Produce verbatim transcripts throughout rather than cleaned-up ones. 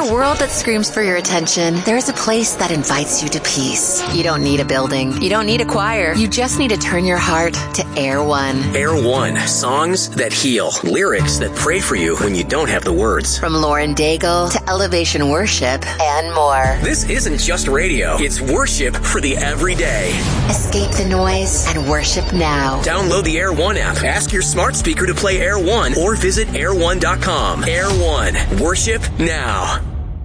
a world that screams for your attention, there's a place that invites you to peace. You don't need a building. You don't need a choir. You just need to turn your heart to Air One. Air One. Songs that heal. Lyrics that pray for you when you don't have the words. From Lauren Daigle to Elevation Worship and more. This isn't just radio. It's worship for the everyday. Escape the noise and worship now. Download the Air One app. Ask your smart speaker to play Air One or visit air one dot com. Air One. Worship now.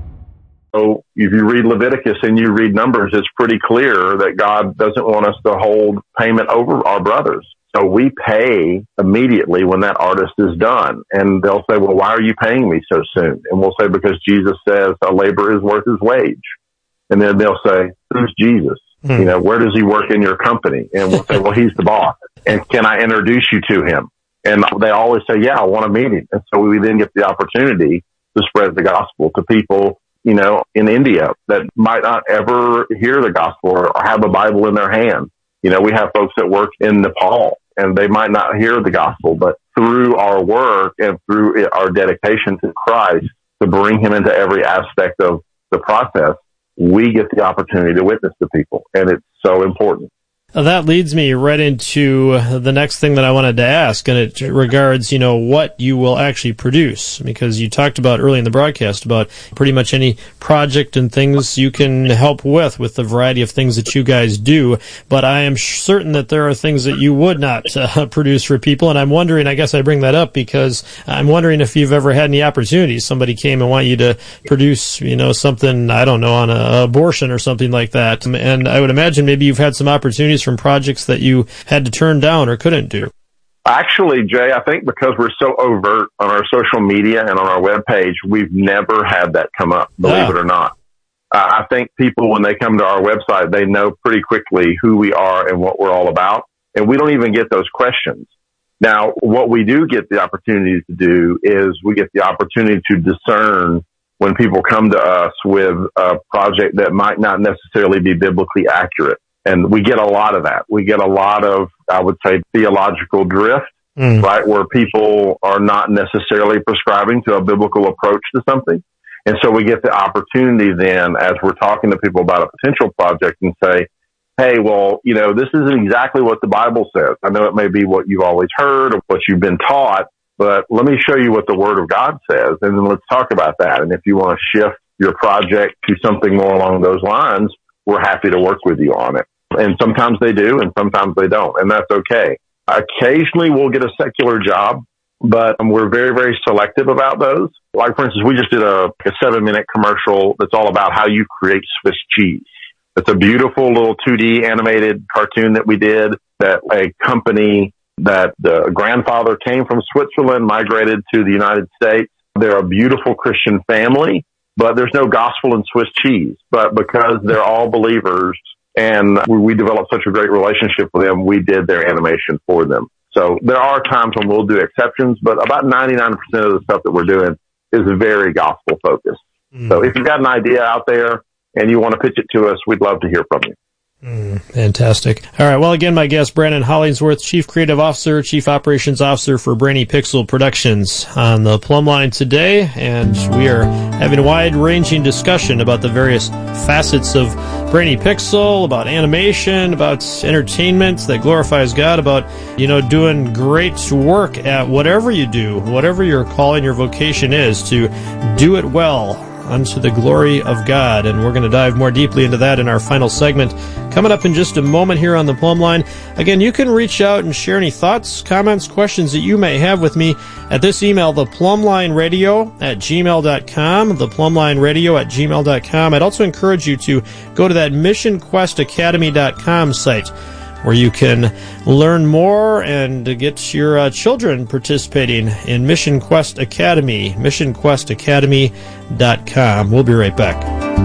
So if you read Leviticus and you read Numbers, it's pretty clear that God doesn't want us to hold payment over our brothers. So we pay immediately when that artist is done. And they'll say, well, why are you paying me so soon? And we'll say, because Jesus says a laborer is worth his wage. And then they'll say, who's Jesus? Hmm. You know, where does he work in your company? And we'll say, well, he's the boss. And can I introduce you to him? And they always say, yeah, I want to meet him. And so we then get the opportunity to spread the gospel to people, you know, in India that might not ever hear the gospel or have a Bible in their hand. You know, we have folks that work in Nepal and they might not hear the gospel, but through our work and through our dedication to Christ to bring him into every aspect of the process, we get the opportunity to witness to people. And it's so important. That leads me right into the next thing that I wanted to ask, and it regards, you know, what you will actually produce, because you talked about early in the broadcast about pretty much any project and things you can help with, with the variety of things that you guys do, but I am certain that there are things that you would not uh, produce for people, and I'm wondering, I guess I bring that up because I'm wondering if you've ever had any opportunities. Somebody came and want you to produce, you know, something, I don't know, on a abortion or something like that, and I would imagine maybe you've had some opportunities from projects that you had to turn down or couldn't do. Actually, Jay, I think because we're so overt on our social media and on our webpage, we've never had that come up, believe yeah. it or not. Uh, I think people, when they come to our website, they know pretty quickly who we are and what we're all about. And we don't even get those questions. Now, what we do get the opportunity to do is we get the opportunity to discern when people come to us with a project that might not necessarily be biblically accurate. And we get a lot of that. We get a lot of, I would say, theological drift, mm. right, where people are not necessarily prescribing to a biblical approach to something. And so we get the opportunity then, as we're talking to people about a potential project, and say, hey, well, you know, this isn't exactly what the Bible says. I know it may be what you've always heard or what you've been taught, but let me show you what the Word of God says, and then let's talk about that. And if you want to shift your project to something more along those lines, we're happy to work with you on it. And sometimes they do, and sometimes they don't, and that's okay. Occasionally we'll get a secular job, but we're very, very selective about those. Like, for instance, we just did a, a seven-minute commercial that's all about how you create Swiss cheese. It's a beautiful little two D animated cartoon that we did, that a company that the grandfather came from Switzerland, migrated to the United States. They're a beautiful Christian family, but there's no gospel in Swiss cheese. But because they're all believers, and we developed such a great relationship with them, we did their animation for them. So there are times when we'll do exceptions, but about ninety-nine percent of the stuff that we're doing is very gospel focused. Mm. So if you've got an idea out there and you want to pitch it to us, we'd love to hear from you. Mm, fantastic. All right. Well, again, my guest, Brandon Hollingsworth, Chief Creative Officer, Chief Operations Officer for Brainy Pixel Productions, on the Plumb Line today, and we are having a wide-ranging discussion about the various facets of Brainy Pixel, about animation, about entertainment that glorifies God, about, you know, doing great work at whatever you do, whatever your calling, your vocation is, to do it well unto the glory of God. And we're going to dive more deeply into that in our final segment coming up in just a moment here on the Plumb Line. Again, you can reach out and share any thoughts, comments, questions that you may have with me at this email, the plumline radio at gmail dot com, the plumline radio at gmail dot com. I'd also encourage you to go to that mission quest academy dot com site, where you can learn more and get your uh, children participating in Mission Quest Academy, mission quest academy dot com. We'll be right back.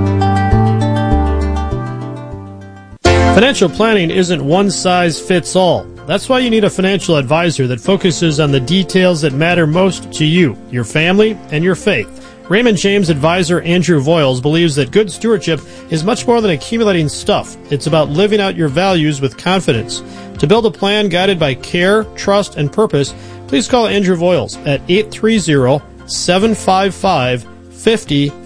Financial planning isn't one size fits all. That's why you need a financial advisor that focuses on the details that matter most to you, your family, and your faith. Raymond James advisor Andrew Voiles believes that good stewardship is much more than accumulating stuff. It's about living out your values with confidence. To build a plan guided by care, trust, and purpose, please call Andrew Voiles at eight three zero, seven five five, five zero